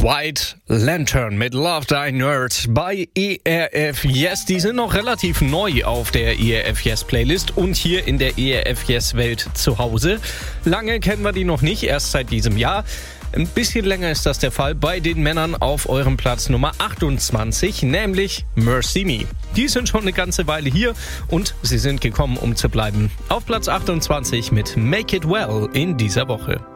White Lantern mit Love Die Nerd bei ERF Yes. Die sind noch relativ neu auf der ERF Yes Playlist und hier in der ERF Yes Welt zu Hause. Lange kennen wir die noch nicht, erst seit diesem Jahr. Ein bisschen länger ist das der Fall bei den Männern auf eurem Platz Nummer 28, nämlich Mercy Me. Die sind schon eine ganze Weile hier und sie sind gekommen, um zu bleiben. Auf Platz 28 mit Make It Well in dieser Woche.